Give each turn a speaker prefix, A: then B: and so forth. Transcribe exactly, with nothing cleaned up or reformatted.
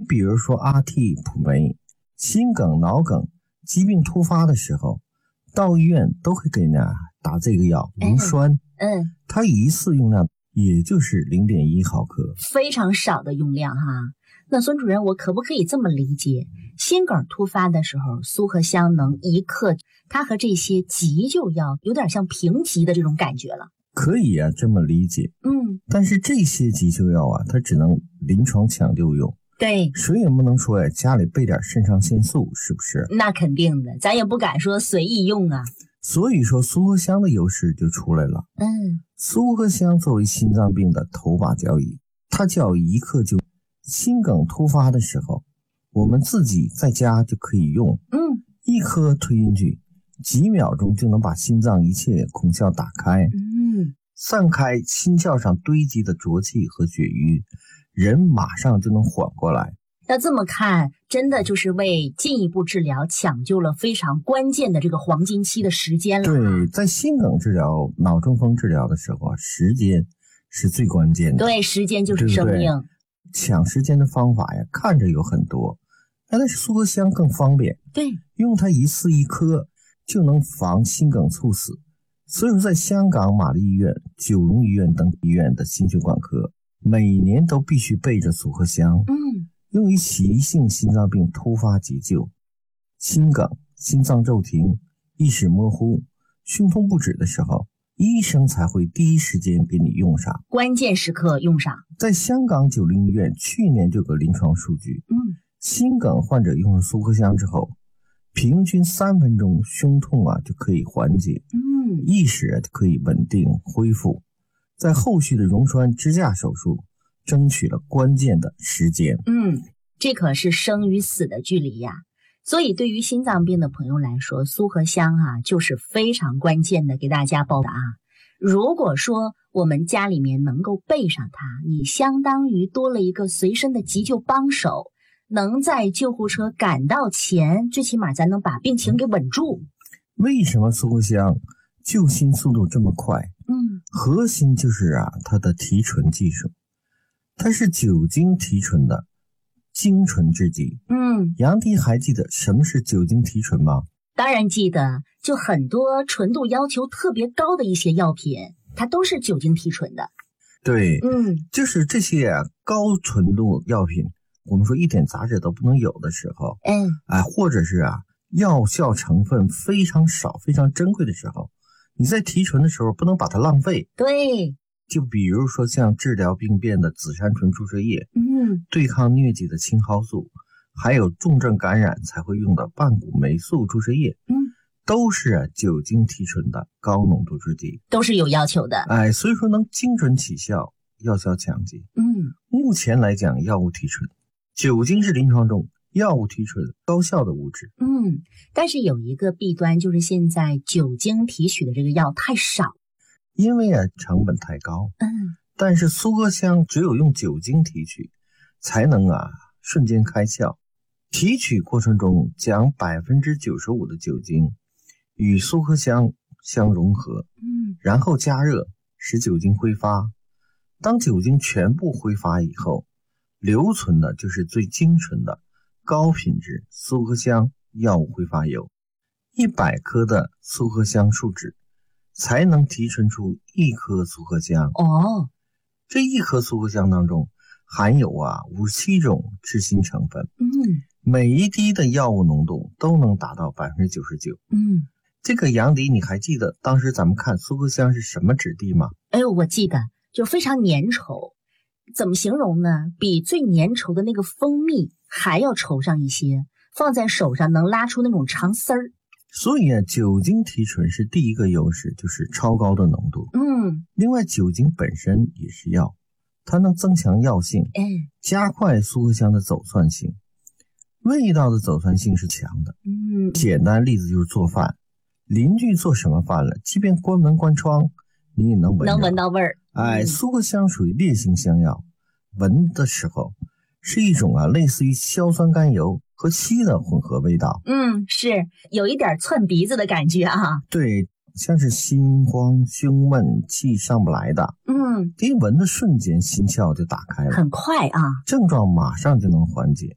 A: 比如说阿替普酶，心梗、脑梗疾病突发的时候，到医院都会给你打这个药磷酸，
B: 嗯，嗯
A: 它一次用量也就是 零点一毫克，
B: 非常少的用量哈。那孙主任，我可不可以这么理解，心梗突发的时候，苏合香能一克，它和这些急救药有点像平级的这种感觉了？
A: 可以啊，这么理解。
B: 嗯，
A: 但是这些急救药啊，它只能临床抢救用。
B: 对，
A: 谁也不能说呀，家里备点肾上腺素，是不是？
B: 那肯定的，咱也不敢说随意用啊。
A: 所以说苏合香的优势就出来了。
B: 嗯，
A: 苏合香作为心脏病的头把交椅，它叫一克就心梗突发的时候，我们自己在家就可以用。
B: 嗯，
A: 一颗推进去，几秒钟就能把心脏一切孔窍打开，
B: 嗯，
A: 散开心窍上堆积的浊气和血瘀，人马上就能缓过来。
B: 那这么看，真的就是为进一步治疗抢救了非常关键的这个黄金期的时间了。
A: 对，在心梗治疗、脑中风治疗的时候啊，时间是最关键的。
B: 对，时间就是生命。
A: 对对，抢时间的方法呀，看着有很多，但是苏合香更方便。
B: 对，
A: 用它一次一颗就能防心梗猝死。所以说，在香港玛丽医院、九龙医院等医院的心血管科，每年都必须备着苏合香。
B: 嗯，
A: 用于急性心脏病突发急救、心梗、心脏骤停、意识模糊、胸痛不止的时候，医生才会第一时间给你用上，
B: 关键时刻用上。
A: 在香港九龙医院去年就有个临床数据，
B: 嗯，
A: 心梗患者用了苏合香之后，平均三分钟胸痛啊就可以缓解，
B: 嗯，
A: 意识就可以稳定恢复，在后续的溶栓支架手术争取了关键的时间。
B: 嗯，这可是生与死的距离呀。所以对于心脏病的朋友来说，苏合香啊就是非常关键的，给大家报的啊。如果说我们家里面能够备上它，你相当于多了一个随身的急救帮手，能在救护车赶到前，最起码咱能把病情给稳住。
A: 为什么苏合香救心速度这么快？
B: 嗯，
A: 核心就是啊它的提纯技术，它是酒精提纯的精纯制剂。
B: 嗯，
A: 杨迪还记得什么是酒精提纯吗？
B: 当然记得，就很多纯度要求特别高的一些药品，它都是酒精提纯的。
A: 对，
B: 嗯，
A: 就是这些啊高纯度药品，我们说一点杂质都不能有的时候，
B: 嗯，
A: 哎，或者是啊药效成分非常少、非常珍贵的时候，你在提纯的时候不能把它浪费。
B: 对，
A: 就比如说像治疗病变的紫杉醇注射液，
B: 嗯，
A: 对抗疟疾的青蒿素，还有重症感染才会用的半谷霉素注射液，
B: 嗯，
A: 都是啊酒精提纯的高浓度制剂，
B: 都是有要求的。
A: 哎，所以说能精准起效，药效强劲。
B: 嗯，
A: 目前来讲，药物提纯，酒精是临床中药物提纯高效的物质。
B: 嗯，但是有一个弊端，就是现在酒精提取的这个药太少。
A: 因为啊成本太高。
B: 嗯，
A: 但是苏合香只有用酒精提取，才能啊瞬间开窍。提取过程中将 百分之九十五 的酒精与苏合香相融合，
B: 嗯，
A: 然后加热使酒精挥发。当酒精全部挥发以后，留存的就是最精纯的高品质苏合香药物挥发油。一百克的苏合香树脂才能提纯出一颗苏合香。
B: 哦，
A: 这一颗苏合香当中含有啊五十七种致心成分，
B: 嗯，
A: 每一滴的药物浓度都能达到 百分之九十九。
B: 嗯，
A: 这个杨迪你还记得当时咱们看苏合香是什么质地吗？
B: 哎呦，我记得就非常粘稠。怎么形容呢？比最粘稠的那个蜂蜜还要稠上一些，放在手上能拉出那种长丝儿。
A: 所以啊，酒精提纯是第一个优势，就是超高的浓度。
B: 嗯，
A: 另外酒精本身也是药，它能增强药性，
B: 哎，
A: 加快苏合香的走窜性，味道的走窜性是强的。
B: 嗯，
A: 简单例子就是做饭，邻居做什么饭了，即便关门关窗你也能闻
B: 能闻到味儿。
A: 哎，
B: 嗯，
A: 苏合香属于烈性香药，闻的时候是一种啊类似于硝酸甘油和硒的混合味道。
B: 嗯，是有一点窜鼻子的感觉啊。
A: 对，像是心慌胸闷气上不来的，
B: 嗯，
A: 一闻的瞬间心窍就打开了，
B: 很快啊。
A: 症状马上就能缓解。